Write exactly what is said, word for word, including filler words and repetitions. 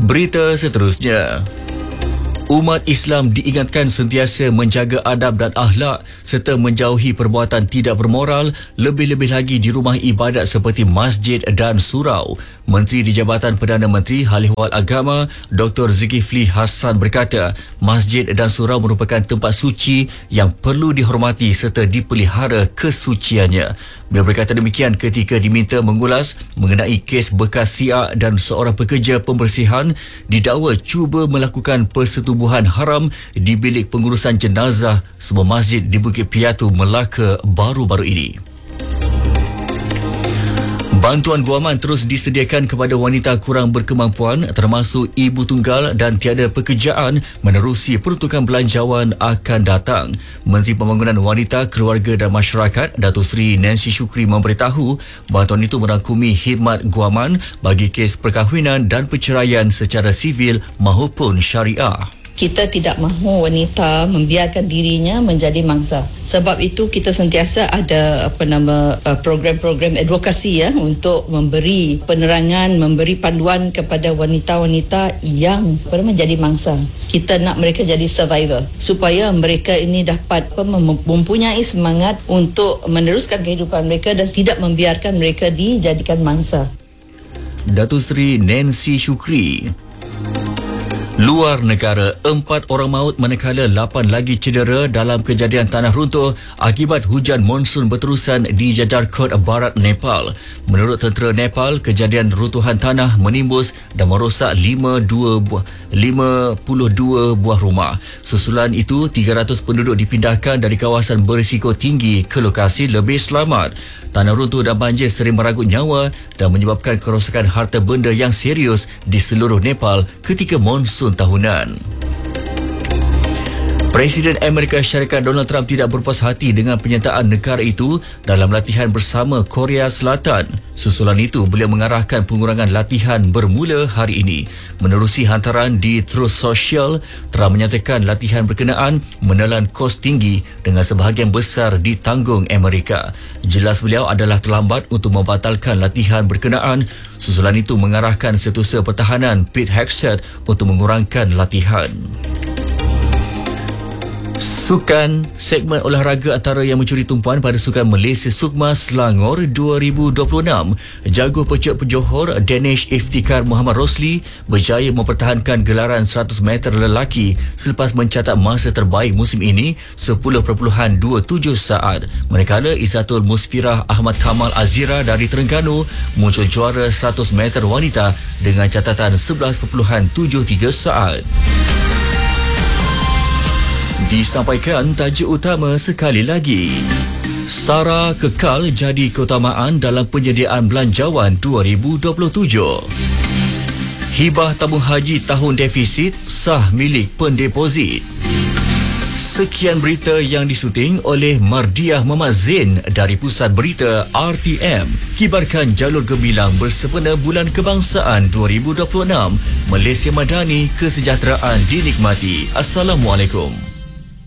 Berita seterusnya. Umat Islam diingatkan sentiasa menjaga adab dan akhlak serta menjauhi perbuatan tidak bermoral, lebih-lebih lagi di rumah ibadat seperti masjid dan surau. Menteri di Jabatan Perdana Menteri Hal Ehwal Agama Doktor Zulkifli Hassan berkata, masjid dan surau merupakan tempat suci yang perlu dihormati serta dipelihara kesuciannya. Beliau berkata demikian ketika diminta mengulas mengenai kes bekas siak dan seorang pekerja pembersihan didakwa cuba melakukan persetubuhan haram di bilik pengurusan jenazah sebuah masjid di Bukit Piatu, Melaka baru-baru ini. Bantuan guaman terus disediakan kepada wanita kurang berkemampuan termasuk ibu tunggal dan tiada pekerjaan menerusi peruntukan belanjawan akan datang. Menteri Pembangunan Wanita, Keluarga dan Masyarakat Datuk Seri Nancy Shukri memberitahu bantuan itu merangkumi khidmat guaman bagi kes perkahwinan dan perceraian secara sivil maupun syariah. Kita tidak mahu wanita membiarkan dirinya menjadi mangsa. Sebab itu kita sentiasa ada apa nama program-program advokasi ya untuk memberi penerangan, memberi panduan kepada wanita-wanita yang menjadi mangsa. Kita nak mereka jadi survivor supaya mereka ini dapat mempunyai semangat untuk meneruskan kehidupan mereka dan tidak membiarkan mereka dijadikan mangsa. Datuk Seri Nancy Shukri. Luar negara, empat orang maut manakala lapan lagi cedera dalam kejadian tanah runtuh akibat hujan monsun berterusan di Jajarkot, Barat Nepal. Menurut tentera Nepal, kejadian runtuhan tanah menimbus dan merosak lima puluh dua buah rumah. Susulan itu, tiga ratus penduduk dipindahkan dari kawasan berisiko tinggi ke lokasi lebih selamat. Tanah runtuh dan banjir sering meragut nyawa dan menyebabkan kerosakan harta benda yang serius di seluruh Nepal ketika monsun tahunan. Presiden Amerika Syarikat Donald Trump tidak berpuas hati dengan penyertaan negara itu dalam latihan bersama Korea Selatan. Susulan itu, beliau mengarahkan pengurangan latihan bermula hari ini. Menerusi hantaran di Truth Social, Trump menyatakan latihan berkenaan menelan kos tinggi dengan sebahagian besar ditanggung Amerika. Jelas beliau adalah terlambat untuk membatalkan latihan berkenaan. Susulan itu mengarahkan Setiausaha Pertahanan Pete Hegseth untuk mengurangkan latihan. Sukan, segmen olahraga antara yang mencuri tumpuan pada Sukan Malaysia Sukma Selangor dua ribu dua puluh enam. Jago pecuk penjohor Danish Iftikhar Muhammad Rosli berjaya mempertahankan gelaran seratus meter lelaki selepas mencatat masa terbaik musim ini sepuluh perpuluhan dua tujuh saat. Manakala Izzatul Musfirah Ahmad Kamal Azira dari Terengganu muncul juara seratus meter wanita dengan catatan sebelas perpuluhan tujuh tiga saat. Disampaikan tajuk utama sekali lagi. SARA kekal jadi keutamaan dalam penyediaan belanjawan dua ribu dua puluh tujuh. Hibah tabung haji tahun defisit sah milik pendeposit. Sekian berita yang disuting oleh Mardiah Muhammad Zain dari Pusat Berita R T M. Kibarkan jalur gemilang bersempena Bulan Kebangsaan dua ribu dua puluh enam. Malaysia Madani, kesejahteraan dinikmati. Assalamualaikum.